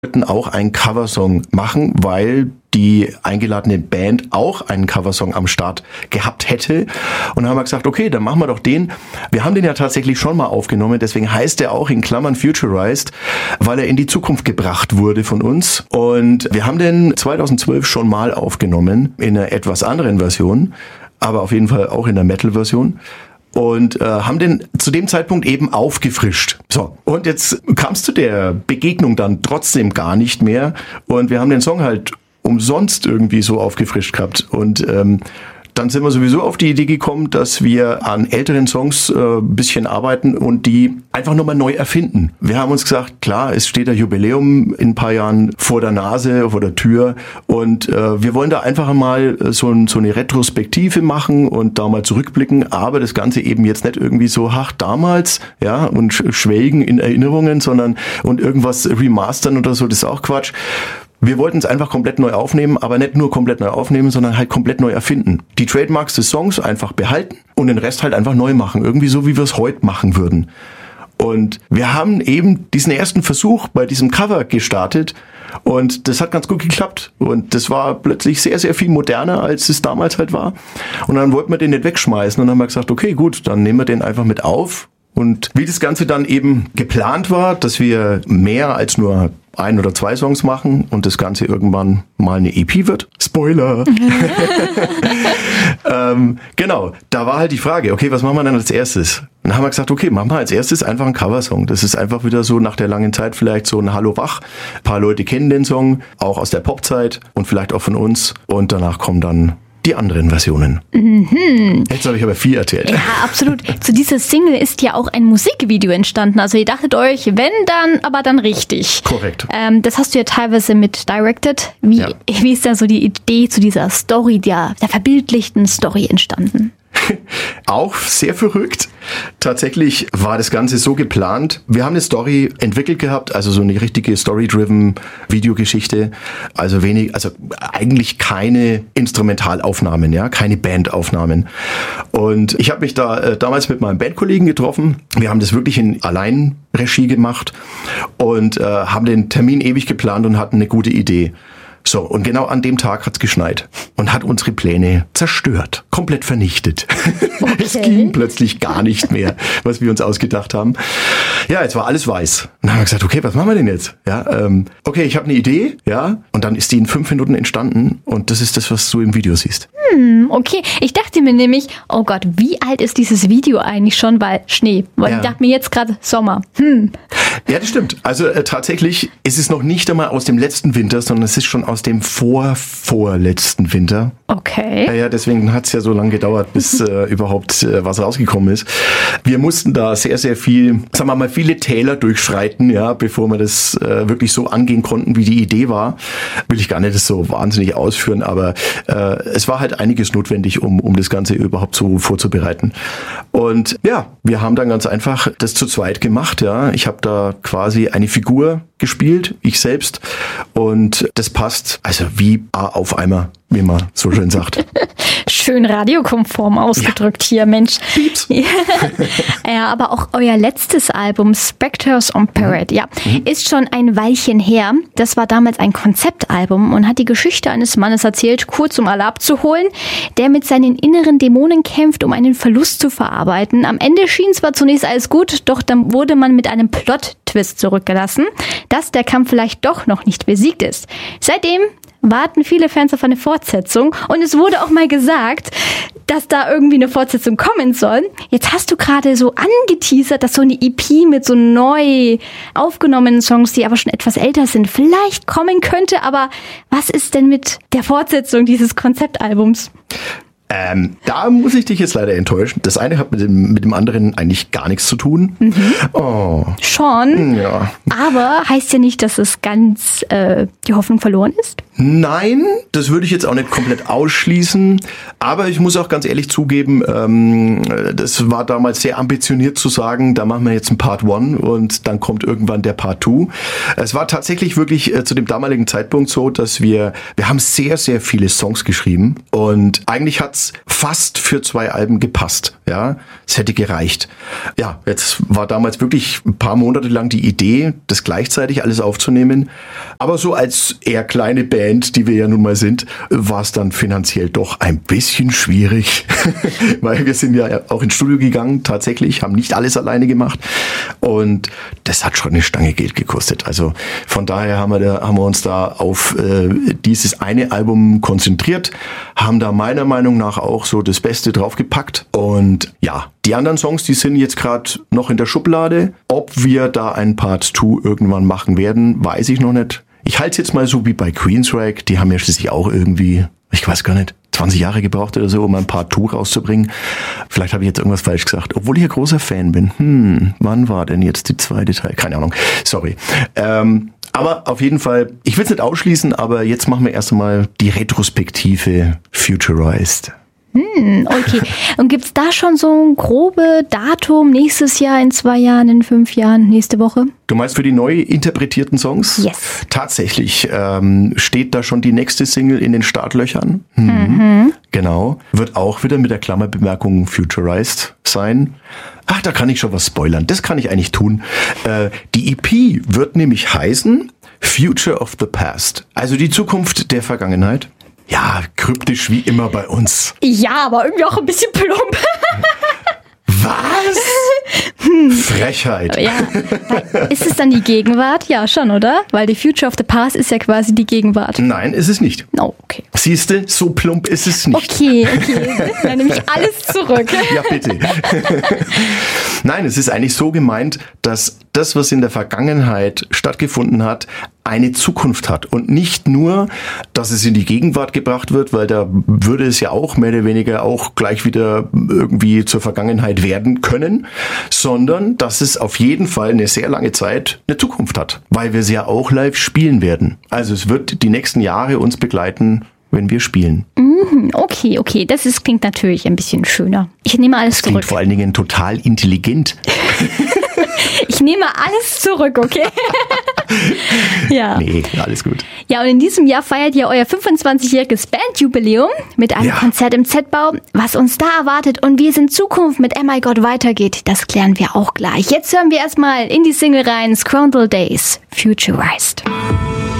wollten auch einen Coversong machen, weil die eingeladene Band auch einen Coversong am Start gehabt hätte. Und dann haben wir gesagt, okay, dann machen wir doch den. Wir haben den ja tatsächlich schon mal aufgenommen, deswegen heißt er auch in Klammern Futurized, weil er in die Zukunft gebracht wurde von uns. Und wir haben den 2012 schon mal aufgenommen, in einer etwas anderen Version, aber auf jeden Fall auch in der Metal-Version. Und haben den zu dem Zeitpunkt eben aufgefrischt. So, und jetzt kam es zu der Begegnung dann trotzdem gar nicht mehr. Und wir haben den Song halt umsonst irgendwie so aufgefrischt gehabt. Und dann sind wir sowieso auf die Idee gekommen, dass wir an älteren Songs ein bisschen arbeiten und die einfach nochmal neu erfinden. Wir haben uns gesagt, klar, es steht ein Jubiläum in ein paar Jahren vor der Nase, vor der Tür und wir wollen da einfach mal so eine Retrospektive machen und da mal zurückblicken, aber das Ganze eben jetzt nicht irgendwie so, ach, damals, ja, und schwelgen in Erinnerungen, sondern und irgendwas remastern oder so, das ist auch Quatsch. Wir wollten es einfach komplett neu aufnehmen, aber nicht nur komplett neu aufnehmen, sondern halt komplett neu erfinden. Die Trademarks des Songs einfach behalten und den Rest halt einfach neu machen. Irgendwie so, wie wir es heute machen würden. Und wir haben eben diesen ersten Versuch bei diesem Cover gestartet und das hat ganz gut geklappt. Und das war plötzlich sehr, sehr viel moderner, als es damals halt war. Und dann wollten wir den nicht wegschmeißen und dann haben wir gesagt, okay, gut, dann nehmen wir den einfach mit auf. Und wie das Ganze dann eben geplant war, dass wir mehr als nur 1 oder 2 Songs machen und das Ganze irgendwann mal eine EP wird. Spoiler! Genau, da war halt die Frage, okay, was machen wir dann als erstes? Dann haben wir gesagt, okay, machen wir als erstes einfach einen Coversong. Das ist einfach wieder so nach der langen Zeit vielleicht so ein Hallo Wach. Ein paar Leute kennen den Song, auch aus der Popzeit und vielleicht auch von uns. Und danach kommen dann die anderen Versionen. Mhm. Jetzt habe ich aber viel erzählt. Ja, absolut. Zu dieser Single ist ja auch ein Musikvideo entstanden. Also ihr dachtet euch, wenn dann, aber dann richtig. Korrekt. Das hast du ja teilweise mit directed. Wie ist da so die Idee zu dieser Story, der verbildlichten Story entstanden? Auch sehr verrückt. Tatsächlich war das Ganze so geplant. Wir haben eine Story entwickelt gehabt, also so eine richtige Story-driven Videogeschichte. Also eigentlich keine Instrumentalaufnahmen, ja, keine Bandaufnahmen. Und ich habe mich da damals mit meinem Bandkollegen getroffen. Wir haben das wirklich in Alleinregie gemacht und haben den Termin ewig geplant und hatten eine gute Idee. So, und genau an dem Tag hat's geschneit und hat unsere Pläne zerstört, komplett vernichtet. Okay. Es ging plötzlich gar nicht mehr, was wir uns ausgedacht haben. Ja, jetzt war alles weiß. Und dann haben wir gesagt, okay, was machen wir denn jetzt? Ja, okay, ich habe eine Idee, ja, und dann ist die in 5 Minuten entstanden und das ist das, was du im Video siehst. Okay, ich dachte mir nämlich, oh Gott, wie alt ist dieses Video eigentlich schon, weil Schnee, weil ich dachte mir jetzt gerade Sommer. Ja, das stimmt. Also tatsächlich ist es noch nicht einmal aus dem letzten Winter, sondern es ist schon aus dem vorletzten Winter. Okay. Ja, deswegen hat es ja so lange gedauert, bis überhaupt was rausgekommen ist. Wir mussten da sehr, sehr viel, sagen wir mal, viele Täler durchschreiten, ja, bevor wir das wirklich so angehen konnten, wie die Idee war. Will ich gar nicht das so wahnsinnig ausführen, aber es war halt einiges notwendig, um das Ganze überhaupt so vorzubereiten. Und ja, wir haben dann ganz einfach das zu zweit gemacht, ja. Ich habe da quasi eine Figur gespielt, ich selbst. Und das passt, also wie A auf Eimer, wie man so schön sagt. Schön radiokonform ausgedrückt hier, Mensch. Pieps. Ja, aber auch euer letztes Album, Spectres on Parade, ist schon ein Weilchen her. Das war damals ein Konzeptalbum und hat die Geschichte eines Mannes erzählt, kurz um alle abzuholen, der mit seinen inneren Dämonen kämpft, um einen Verlust zu verarbeiten. Am Ende schien zwar zunächst alles gut, doch dann wurde man mit einem Plot-Twist zurückgelassen, dass der Kampf vielleicht doch noch nicht besiegt ist. Seitdem warten viele Fans auf eine Fortsetzung und es wurde auch mal gesagt, dass da irgendwie eine Fortsetzung kommen soll. Jetzt hast du gerade so angeteasert, dass so eine EP mit so neu aufgenommenen Songs, die aber schon etwas älter sind, vielleicht kommen könnte. Aber was ist denn mit der Fortsetzung dieses Konzeptalbums? Da muss ich dich jetzt leider enttäuschen. Das eine hat mit dem anderen eigentlich gar nichts zu tun. Oh. Schon? Ja. Aber heißt ja nicht, dass es ganz die Hoffnung verloren ist? Nein, das würde ich jetzt auch nicht komplett ausschließen. Aber ich muss auch ganz ehrlich zugeben, das war damals sehr ambitioniert zu sagen, da machen wir jetzt ein Part 1 und dann kommt irgendwann der Part 2. Es war tatsächlich wirklich zu dem damaligen Zeitpunkt so, dass wir haben sehr, sehr viele Songs geschrieben und eigentlich hat's hat's fast für 2 Alben gepasst. Ja, es hätte gereicht. Ja, jetzt war damals wirklich ein paar Monate lang die Idee, das gleichzeitig alles aufzunehmen. Aber so als eher kleine Band, die wir ja nun mal sind, war es dann finanziell doch ein bisschen schwierig. Weil wir sind ja auch ins Studio gegangen, tatsächlich, haben nicht alles alleine gemacht. Und das hat schon eine Stange Geld gekostet. Also von daher haben wir uns da auf dieses eine Album konzentriert, haben da meiner Meinung nach auch so das Beste draufgepackt. Und ja, die anderen Songs, die sind jetzt gerade noch in der Schublade. Ob wir da ein Part 2 irgendwann machen werden, weiß ich noch nicht. Ich halte es jetzt mal so wie bei Queensrÿche. Die haben ja schließlich auch irgendwie, ich weiß gar nicht, 20 Jahre gebraucht oder so, um ein Part 2 rauszubringen. Vielleicht habe ich jetzt irgendwas falsch gesagt, obwohl ich ein großer Fan bin. Wann war denn jetzt die zweite Teil? Keine Ahnung, sorry. Aber auf jeden Fall, ich will es nicht ausschließen, aber jetzt machen wir erst einmal die Retrospektive Futurized. Okay. Und gibt's da schon so ein grobe Datum nächstes Jahr, in 2 Jahren, in 5 Jahren, nächste Woche? Du meinst für die neu interpretierten Songs? Yes. Tatsächlich steht da schon die nächste Single in den Startlöchern. Genau. Wird auch wieder mit der Klammerbemerkung Futurized sein. Ach, da kann ich schon was spoilern. Das kann ich eigentlich tun. Die EP wird nämlich heißen Future of the Past. Also die Zukunft der Vergangenheit. Ja, kryptisch wie immer bei uns. Ja, aber irgendwie auch ein bisschen plump. Was? Frechheit. Ja. Ist es dann die Gegenwart? Ja, schon, oder? Weil die Future of the Past ist ja quasi die Gegenwart. Nein, ist es nicht. Oh, okay. Siehste, so plump ist es nicht. Okay. Dann nehme ich alles zurück. Ja, bitte. Nein, es ist eigentlich so gemeint, dass das, was in der Vergangenheit stattgefunden hat, eine Zukunft hat und nicht nur, dass es in die Gegenwart gebracht wird, weil da würde es ja auch mehr oder weniger auch gleich wieder irgendwie zur Vergangenheit werden können, sondern dass es auf jeden Fall eine sehr lange Zeit eine Zukunft hat, weil wir sie ja auch live spielen werden. Also es wird die nächsten Jahre uns begleiten, wenn wir spielen. Okay, das klingt natürlich ein bisschen schöner. Ich nehme alles zurück. Klingt vor allen Dingen total intelligent. Ich nehme alles zurück, okay? Ja. Nee, alles gut. Ja, und in diesem Jahr feiert ihr euer 25-jähriges Bandjubiläum mit einem Konzert im Z-Bau. Was uns da erwartet und wie es in Zukunft mit Oh My God weitergeht, das klären wir auch gleich. Jetzt hören wir erstmal in die Single rein, Scroundle Days, Futurized.